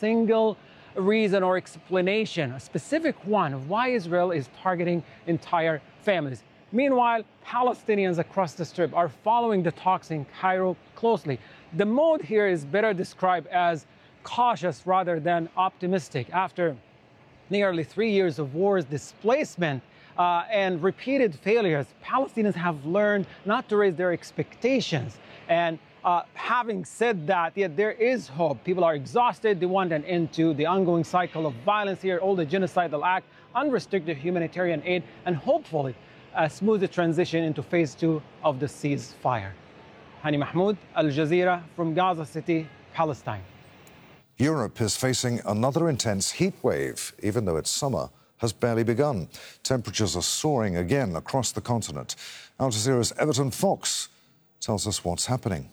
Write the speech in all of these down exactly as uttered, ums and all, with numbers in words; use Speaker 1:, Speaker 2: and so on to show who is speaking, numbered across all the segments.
Speaker 1: single reason or explanation, a specific one of why Israel is targeting entire families. Meanwhile, Palestinians across the Strip are following the talks in Cairo closely. The mood here is better described as cautious rather than optimistic. After nearly three years of wars, displacement, uh, and repeated failures, Palestinians have learned not to raise their expectations. And uh, having said that, yet there is hope. People are exhausted. They want an end to the ongoing cycle of violence here, all the genocidal act, unrestricted humanitarian aid, and hopefully a smooth transition into phase two of the ceasefire. Hani Mahmoud, Al Jazeera from Gaza City, Palestine.
Speaker 2: Europe is facing another intense heat wave, even though its summer has barely begun. Temperatures are soaring again across the continent. Al Jazeera's Everton Fox tells us what's happening.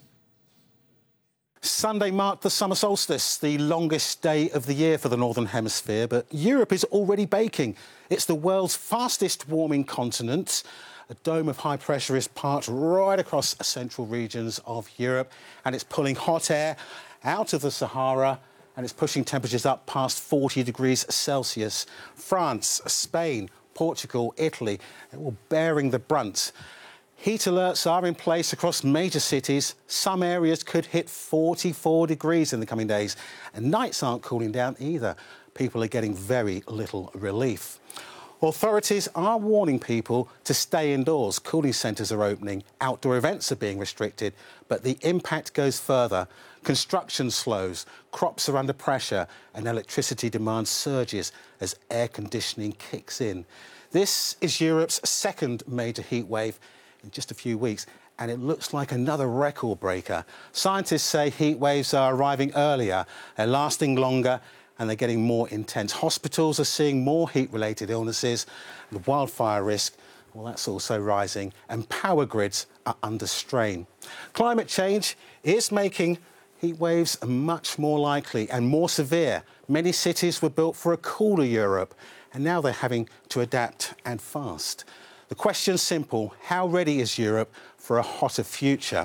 Speaker 3: Sunday marked the summer solstice, the longest day of the year for the Northern Hemisphere, but Europe is already baking. It's the world's fastest warming continent. A dome of high pressure is parked right across central regions of Europe, and it's pulling hot air out of the Sahara, and it's pushing temperatures up past forty degrees Celsius. France, Spain, Portugal, Italy, they're all bearing the brunt. Heat alerts are in place across major cities. Some areas could hit forty-four degrees in the coming days. And nights aren't cooling down either. People are getting very little relief. Authorities are warning people to stay indoors. Cooling centres are opening. Outdoor events are being restricted. But the impact goes further. Construction slows, crops are under pressure, and electricity demand surges as air conditioning kicks in. This is Europe's second major heat wave in just a few weeks, and it looks like another record breaker. Scientists say heat waves are arriving earlier, they're lasting longer, and they're getting more intense. Hospitals are seeing more heat-related illnesses. The wildfire risk, well, that's also rising, and power grids are under strain. Climate change is making heat waves much more likely and more severe. Many cities were built for a cooler Europe, and now they're having to adapt and fast. The question's simple: how ready is Europe for a hotter future?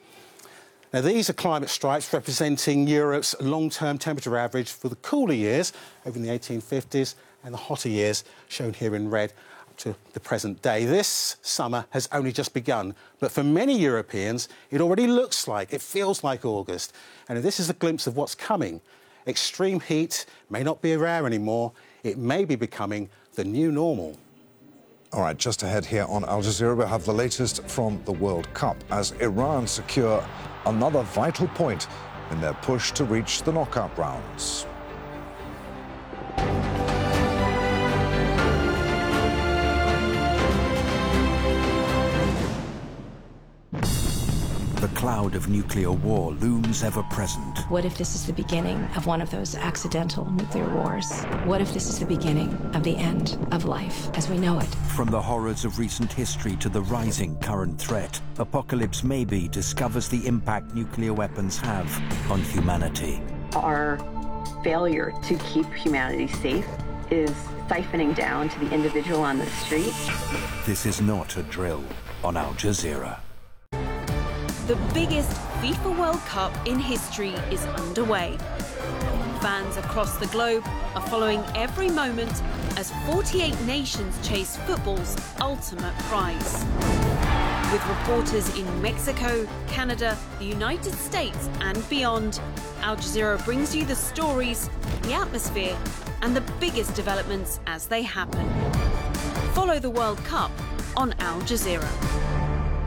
Speaker 3: Now, these are climate stripes representing Europe's long-term temperature average for the cooler years over in the eighteen fifties and the hotter years shown here in red up to the present day. This summer has only just begun, but for many Europeans, it already looks like, it feels like August. And if this is a glimpse of what's coming, extreme heat may not be rare anymore. It may be becoming the new normal.
Speaker 2: All right, just ahead here on Al Jazeera, we'll have the latest from the World Cup as Iran secure another vital point in their push to reach the knockout rounds.
Speaker 4: The cloud of nuclear war looms ever present.
Speaker 5: What if this is the beginning of one of those accidental nuclear wars? What if this is the beginning of the end of life as we know it?
Speaker 4: From the horrors of recent history to the rising current threat, Apocalypse Maybe discovers the impact nuclear weapons have on humanity.
Speaker 6: Our failure to keep humanity safe is siphoning down to the individual on the street.
Speaker 4: This is not a drill on Al Jazeera.
Speaker 7: The biggest FIFA World Cup in history is underway. Fans across the globe are following every moment as forty-eight nations chase football's ultimate prize. With reporters in Mexico, Canada, the United States and beyond, Al Jazeera brings you the stories, the atmosphere and the biggest developments as they happen. Follow the World Cup on Al Jazeera.